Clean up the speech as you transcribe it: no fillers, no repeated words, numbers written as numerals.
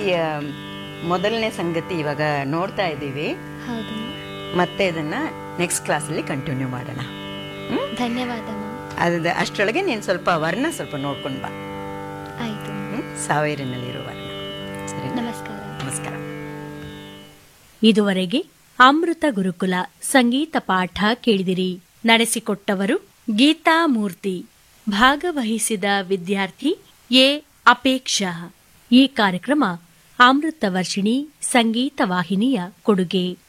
ಆ, ಮೊದಲನೇ ಸಂಗತಿ ಇವಾಗ ನೋಡ್ತಾ ಇದ್ದೀವಿ. ಹೌದು ಮ್ಯಾಮ್. ಮತ್ತೆ ಇದನ್ನ ನೆಕ್ಸ್ಟ್ ಕ್ಲಾಸಲ್ಲಿ ಕಂಟಿನ್ಯೂ ಮಾಡೋಣ. ಧನ್ಯವಾದ ಮ್ಯಾಮ್. ಅಷ್ಟರೊಳಗೆ ನೀನು ಸ್ವಲ್ಪ ವರ್ಣ ಸ್ವಲ್ಪ ನೋಡ್ಕೊಂಡು ಬಾ. ಆಯಿತು ಮ್ಯಾಮ್. ಸಾವಿರಿನಲ್ಲಿರೋ ವರ್ಣ. ಸರಿ, ನಮಸ್ಕಾರ. ನಮಸ್ಕಾರ. ಇದುವರೆಗೆ ಅಮೃತ ಗುರುಕುಲ ಸಂಗೀತ ಪಾಠ ಕೇಳಿದಿರಿ. ನಡೆಸಿಕೊಟ್ಟವರು ಗೀತಾ ಮೂರ್ತಿ. ಭಾಗವಹಿಸಿದ ವಿದ್ಯಾರ್ಥಿ ಎ ಅಪೇಕ್ಷಾ. ಈ ಕಾರ್ಯಕ್ರಮ ಅಮೃತ ವರ್ಷಿಣಿ ಸಂಗೀತ ವಾಹಿನಿಯ ಕೊಡುಗೆ.